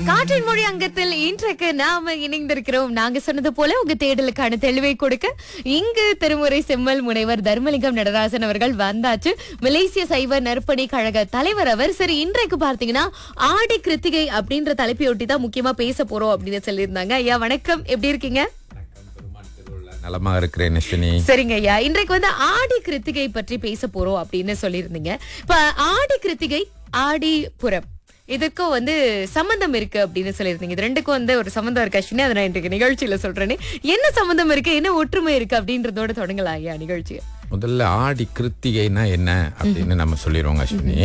காற்றின் மொழி அங்கத்தில் இன்றைக்கு நாம இணைந்திருக்கிறோம். நாங்க சொன்னது போல உங்க தேடலுக்கான தெளிவை கொடுக்க இங்கு திருமுறை செம்மல் முனைவர் தர்மலிங்கம் நடராசன் அவர்கள் வந்தாச்சு. மலேசிய சைவ நற்பணி கழக தலைவர் அவர். சரி, இன்றைக்கு பார்த்தீங்கன்னா ஆடி கிருத்திகை அப்படின்ற தலைப்பையொட்டி தான் முக்கியமா பேச போறோம் அப்படின்னு சொல்லியிருந்தாங்க. ஐயா வணக்கம், எப்படி இருக்கீங்க? நலமா இருக்கிறேன் நிஷினி. சரிங்க ஐயா, இன்றைக்கு வந்து ஆடி கிருத்திகை பற்றி பேச போறோம் அப்படின்னு சொல்லியிருந்தீங்க. இப்ப ஆடி கிருத்திகை, ஆடி புறம் இதுக்கும் வந்து சம்பந்தம் இருக்கு அப்படின்னு சொல்லியிருந்தீங்க. இது ரெண்டுக்கும் வந்து ஒரு சம்பந்தம் இருக்கு அஸ்வினி. அதை நான் இன்றைக்கு நிகழ்ச்சியில சொல்றேனே, என்ன சம்பந்தம் இருக்கு, என்ன ஒற்றுமை இருக்கு அப்படின்றதோட தொடங்கலாம் ஐயா நிகழ்ச்சியை. முதல்ல ஆடி கிருத்திகைனா என்ன அப்படின்னு நம்ம சொல்லிடுவோங்க அஸ்வினி.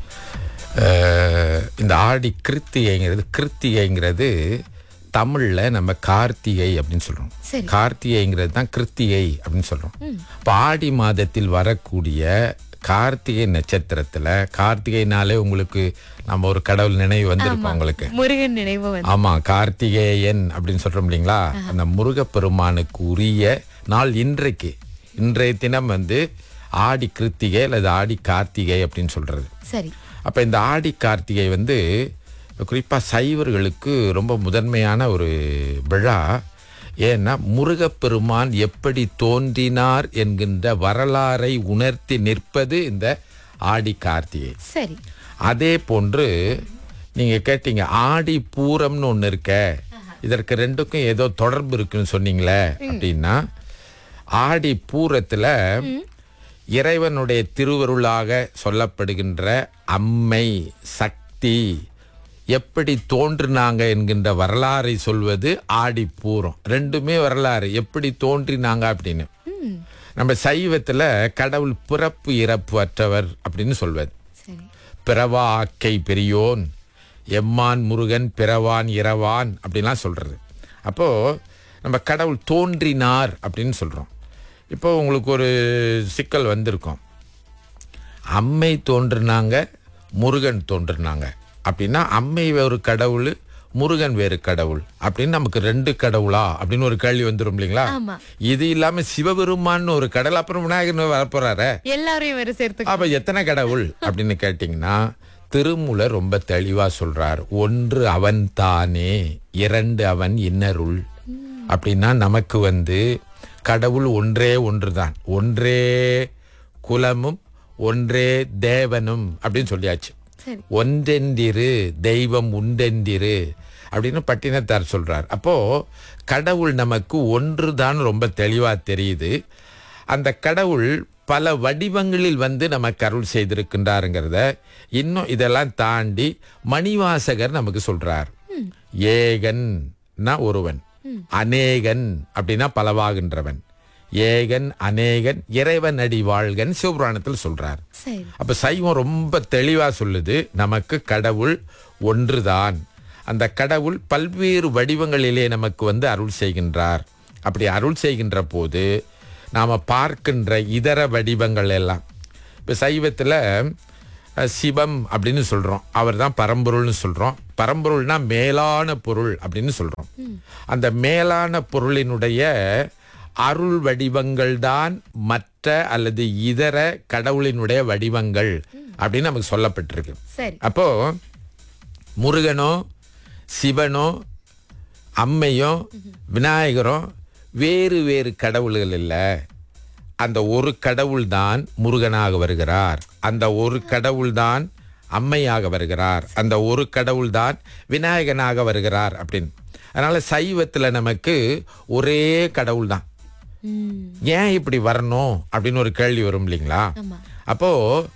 இந்த ஆடி கிருத்திகைங்கிறது தமிழ்ல நம்ம கார்த்திகை அப்படின்னு சொல்றோம். கார்த்திகைங்கிறது தான் கிருத்திகை அப்படின்னு சொல்றோம். இப்போ ஆடி மாதத்தில் வரக்கூடிய கார்த்திகை நட்சத்திரத்துல, கார்த்திகைனாலே உங்களுக்கு நம்ம ஒரு கடவுள் நினைவு வந்திருக்கோம் உங்களுக்கு, முருகன் நினைவு. ஆமா, கார்த்திகேயன் அப்படின்னு சொல்றோம் இல்லைங்களா? அந்த முருகப்பெருமானுக்கு உரிய நாள் இன்றைய தினம் வந்து ஆடி கிருத்திகை அல்லது ஆடி கார்த்திகை அப்படின்னு சொல்றது. சரி, அப்ப இந்த ஆடி கார்த்திகை வந்து குறிப்பா சைவர்களுக்கு ரொம்ப முதன்மையான ஒரு விழா. ஏன்னா முருகப்பெருமான் எப்படி தோன்றினார் என்கின்ற வரலாறை உணர்த்தி நிற்பது இந்த ஆடி கார்த்திகை. சரி, அதே போன்று நீங்க கேட்டீங்க ஆடி பூரம்னு ஒண்ணு இருக்க, இதற்கு ரெண்டுக்கும் ஏதோ தொடர்பு இருக்குன்னு சொன்னீங்களே அப்படின்னா, ஆடி பூரத்துல இறைவனுடைய திருவருளாக சொல்லப்படுகின்ற அம்மை சக்தி எப்படி தோன்றினாங்க என்கின்ற வரலாறை சொல்வது ஆடி பூரம். ரெண்டுமே வரலாறு, எப்படி தோன்றினாங்க அப்படின்னு. நம்ம சைவத்துல கடவுள் பிறப்பு இறப்பு அற்றவர் அப்படின்னு சொல்வது. பிறவா ஆக்கை பெரியோன், எம்மான் முருகன் பிறவான் இரவான் அப்படின்லாம் சொல்றது. அப்போ நம்ம கடவுள் தோன்றினார் அப்படின்னு சொல்றோம். இப்போ உங்களுக்கு ஒரு சிக்கல் வந்திருக்கும், அம்மை தோன்றினாங்க முருகன் தோன்றினாங்க அப்படின்னா அம்மை வேறு கடவுள் முருகன் வேறு கடவுள் அப்படின்னு நமக்கு ரெண்டு கடவுளா அப்படின்னு ஒரு கேள்வி வந்துடும் இல்லைங்களா? இது இல்லாம சிவபெருமான் ஒரு கடவுள், அப்புறம் விநாயகர் வரப்போறாரு, எல்லாரையும் வேற சேர்த்து. அப்ப எத்தனை கடவுள் அப்படின்னு கேட்டீங்கன்னா, திருமூலர் ரொம்ப தெளிவா சொல்றார், ஒன்று அவன் தானே, இரண்டு அவன் இன்னருள். அப்படின்னா நமக்கு வந்து கடவுள் ஒன்றுதான், ஒன்றே குலமும் ஒன்றே தேவனும் அப்படின்னு சொல்லியாச்சு. ஒன்றென்றிரு தெய்வம் உண்டென்றிரு அப்படின்னு பட்டினத்தார் சொல்றார். அப்போ கடவுள் நமக்கு ஒன்றுதான் ரொம்ப தெளிவா தெரியுது. அந்த கடவுள் பல வடிவங்களில் வந்து நமக்கு அருள் செய்திருக்கின்றாருங்கிறத இன்னும் இதெல்லாம் தாண்டி மணிவாசகர் நமக்கு சொல்றார். ஏகன்னா ஒருவன், அநேகன் அப்படின்னா பலவாகின்றவன், ஏகன் அநேகன் இறைவன் அடி வாழ்கன் சிவபுராணத்தில் சொல்றார். அப்ப சைவம் ரொம்ப தெளிவா சொல்லுது, நமக்கு கடவுள் ஒன்றுதான். அந்த கடவுள் பல்வேறு வடிவங்களிலே நமக்கு வந்து அருள் செய்கின்றார். அப்படி அருள் செய்கின்ற போது நாம பார்க்கின்ற இதர வடிவங்கள் எல்லாம், இப்ப சைவத்துல சிவம் அப்படின்னு சொல்றோம், அவர் தான் பரம்பொருள்னு சொல்றோம். பரம்பொருள்னா மேலான பொருள் அப்படின்னு சொல்றோம். அந்த மேலான பொருளினுடைய அருள் வடிவங்கள் தான் மற்ற அல்லது இதர கடவுளினுடைய வடிவங்கள் அப்படின்னு நமக்கு சொல்லப்பட்டிருக்கு. அப்போ முருகனோ சிவனோ அம்மையோ விநாயகரோ வேறு வேறு கடவுள்கள் இல்லை. அந்த ஒரு கடவுள் தான் முருகனாக வருகிறார், அந்த ஒரு கடவுள் தான் அம்மையாக வருகிறார், அந்த ஒரு கடவுள் தான் விநாயகனாக வருகிறார் அப்படின்னு. அதனால சைவத்துல நமக்கு ஒரே கடவுள் தான். ஏன் இப்படி வரணும் அப்படின்னு ஒரு கேள்வி வரும் இல்லைங்களா? அப்போ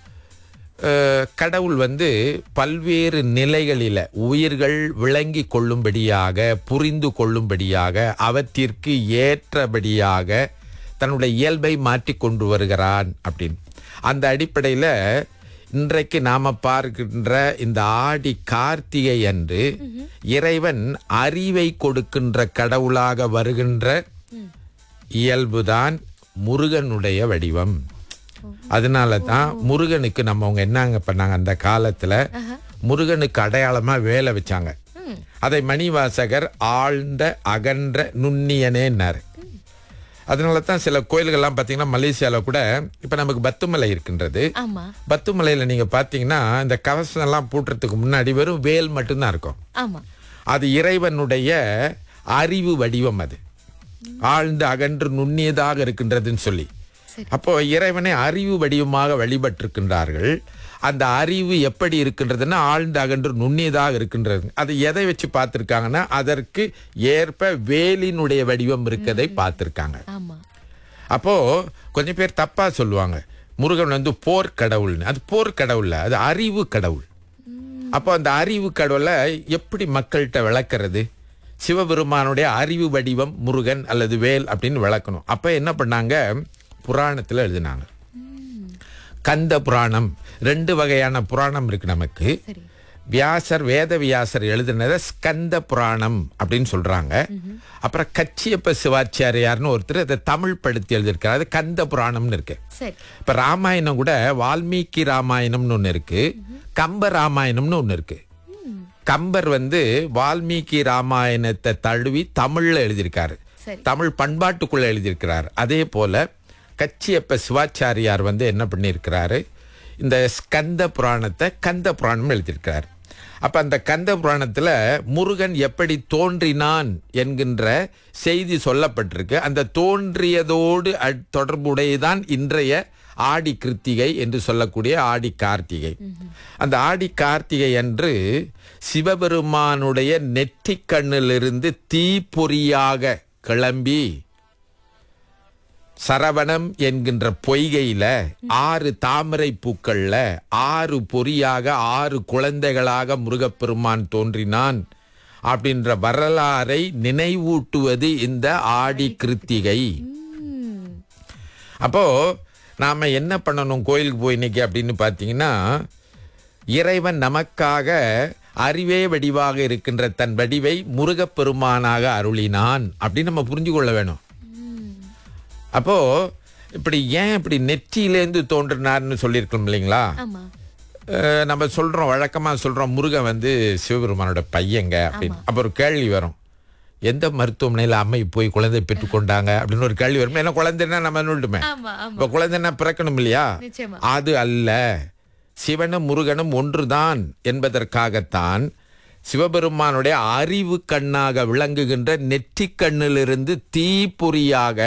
கடவுள் வந்து பல்வேறு நிலைகளில உயிர்கள் விளங்கி கொள்ளும்படியாக, புரிந்து கொள்ளும்படியாக, அவற்றிற்கு ஏற்றபடியாக தன்னுடைய இயல்பை மாற்றி கொண்டு வருகிறான் அப்படின்னு. அந்த அடிப்படையில இன்றைக்கு நாம பார்க்கின்ற இந்த ஆடி கார்த்திகை அன்று இறைவன் அறிவை கொடுக்கின்ற கடவுளாக வருகின்ற இயல்புதான் முருகனுடைய வடிவம். அதனாலதான் முருகனுக்கு நம்மவங்க என்னங்க பண்ணாங்க, அந்த காலத்துல முருகனுக்கு அடையாளமா வேலை வச்சாங்க. அதை மணிவாசகர் ஆழ்ந்த அகன்ற நுண்ணியனேன்னாரு. அதனால தான் சில கோயில்கள்லாம் பார்த்தீங்கன்னா மலேசியாவில் கூட இப்போ நமக்கு பத்துமலை இருக்கின்றது. பத்துமலையில் நீங்கள் பார்த்தீங்கன்னா இந்த கவசம் எல்லாம் பூட்டுறதுக்கு முன்னாடி வெறும் வேல் மட்டும்தான் இருக்கும். அது இறைவனுடைய அறிவு வடிவம். அது ஆழ்ந்து அகன்று நுண்ணியதாக இருக்கின்றதுன்னு சொல்லி, அப்போ இறைவனை அறிவு வடிவமாக வழிபட்டிருக்கின்றார்கள். அந்த அறிவு எப்படி இருக்கின்றதுன்னா ஆழ்ந்து அகன்று நுண்ணியதாக இருக்கின்றது. அது எதை வச்சு பார்த்திருக்காங்கன்னா அதற்கு ஏற்ப வேலினுடைய வடிவம் இருக்கதை பார்த்திருக்காங்க. அப்போ கொஞ்சம் பேர் தப்பா சொல்லுவாங்க, முருகன் வந்து போர் கடவுள்னு. அது போர் கடவுள், அது அறிவு கடவுள். அப்போ அந்த அறிவு கடவுளை எப்படி மக்கள்கிட்ட விளக்குறது? சிவபெருமானுடைய அறிவு வடிவம் முருகன் அல்லது வேல் அப்படின்னு விளக்கணும். அப்ப என்ன பண்ணாங்க, புராணத்துல எழுதினாங்க. கந்த புராணம், 2 வகையான புராணம் இருக்கு நமக்கு. வியாசர், வேத வியாசர் எழுதினத ஸ்கந்த புராணம் அப்படின்னு சொல்றாங்க. அப்புறம் கச்சியப்ப சிவாச்சாரியார்னு ஒருத்தர் அதை தமிழ் படுத்தி எழுதியிருக்காரு, அது கந்த புராணம்னு இருக்கு. இப்ப ராமாயணம் கூட வால்மீகி ராமாயணம்னு ஒண்ணு இருக்கு, கம்ப ராமாயணம்னு ஒண்ணு இருக்கு. கம்பர் வந்து வால்மீகி ராமாயணத்தை தழுவி தமிழ்ல எழுதியிருக்காரு, தமிழ் பண்பாட்டுக்குள்ள எழுதியிருக்கிறார். அதே போல கச்சியப்ப சிவாச்சாரியார் வந்து என்ன பண்ணியிருக்கிறாரு, இந்த ஸ்கந்த புராணத்தை கந்த புராணம் எழுதியிருக்கிறார். அப்ப அந்த கந்த புராணத்துல முருகன் எப்படி தோன்றினான் என்கின்ற செய்தி சொல்லப்பட்டிருக்கு. அந்த தோன்றியதோடு தொடர்புடையதான் இன்றைய ஆடி கிருத்திகை என்று சொல்லக்கூடிய ஆடி கார்த்திகை. அந்த ஆடி கார்த்திகை அன்று சிவபெருமானுடைய நெற்றிக் கண்ணிலிருந்து தீப்பொறியாக கிளம்பி சரவணம் என்கின்ற பொய்கையில 6 தாமரை பூக்கள்ல 6 பொறியாக 6 குழந்தைகளாக முருகப்பெருமான் தோன்றினான் அப்படின்ற வரலாறை நினைவூட்டுவது இந்த ஆடி கிருத்திகை. அப்போ நாம என்ன பண்ணணும் கோயிலுக்கு போய் இன்னைக்கு அப்படின்னு பார்த்தீங்கன்னா, இறைவன் நமக்காக அறிவே வடிவாக இருக்கின்ற தன் வடிவை முருகப்பெருமானாக அருளினான் அப்படின்னு நம்ம புரிஞ்சு கொள்ள வேணும். அப்போ இப்படி ஏன் இப்படி நெற்றியிலேருந்து தோன்றினார்னு சொல்லியிருக்கோம் இல்லைங்களா? நம்ம சொல்றோம், வழக்கமா சொல்றோம் முருகன் வந்து சிவபெருமானோட பையங்க அப்படின்னு. அப்ப ஒரு கேள்வி வரும், எந்த மருத்துவமனையில அம்மை போய் குழந்தை பெற்றுக்கொண்டாங்க அப்படின்னு ஒரு கேள்வி வரும். ஏன்னா குழந்தைன்னா நம்ம நோட்டுமே, இப்ப குழந்தைன்னா பிறக்கணும் இல்லையா? அது அல்ல, சிவனும் முருகனும் ஒன்றுதான் என்பதற்காகத்தான் சிவபெருமானுடைய அறிவு கண்ணாக விளங்குகின்ற நெற்றிக் கண்ணிலிருந்து தீப்பொறியாக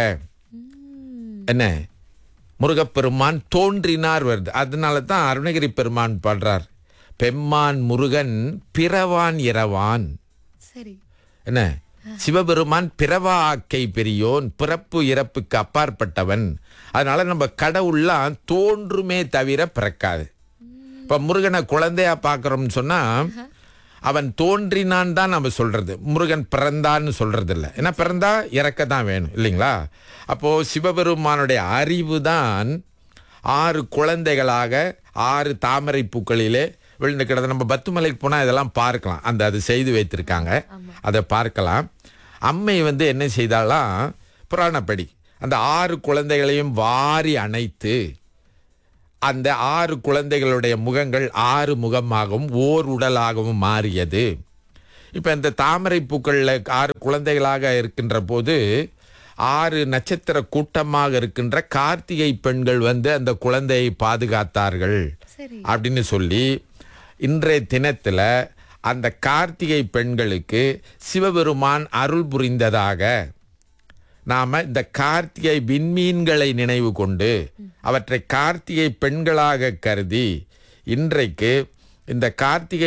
என்ன முருகப்பெருமான் தோன்றினார் வருது. அதனால தான் அருணகிரி பெருமான் பாடுறார், பெம்மான் முருகன் பிறவான் இரவான். என்ன, சிவபெருமான் பிறவா ஆக்கை பெரியோன், பிறப்பு இறப்புக்கு அப்பாற்பட்டவன். அதனால நம்ம கடவுள்லாம் தோன்றுமே தவிர பிறக்காது. இப்ப முருகனை குழந்தையா பாக்குறோம்னு சொன்னா அவன் தோன்றினான் தான் நம்ம சொல்றது, முருகன் பிறந்தான்னு சொல்றது இல்லை. ஏன்னா பிறந்தா இறக்கத்தான் வேணும் இல்லைங்களா? அப்போ சிவபெருமானுடைய அறிவு தான் 6 குழந்தைகளாக 6 தாமரை பூக்களிலே விழுந்து கிடந்த. நம்ம பத்துமலைக்கு போனா இதெல்லாம் பார்க்கலாம், அந்த அது செய்து வைத்திருக்காங்க, அதை பார்க்கலாம். அம்மை வந்து என்ன செய்தாலாம், புராணப்படி அந்த 6 குழந்தைகளையும் வாரி அணைத்து அந்த 6 குழந்தைகளுடைய முகங்கள் 6 முகமாகவும் ஓர் உடலாகவும் மாறியது. இப்ப இந்த தாமரை பூக்கள்ல 6 குழந்தைகளாக இருக்கின்ற போது 6 நட்சத்திர கூட்டமாக இருக்கின்ற கார்த்திகை பெண்கள் வந்து அந்த குழந்தையை பாதுகாத்தார்கள் அப்படின்னு சொல்லி இன்றைய தினத்துல அந்த கார்த்திகை பெண்களுக்கு சிவபெருமான் அருள் புரிந்ததாக நாம இந்த கார்த்திகை விண்மீன்களை நினைவு கொண்டு அவற்றை கார்த்திகை பெண்களாக கருதி இன்றைக்கு இந்த கார்த்திகை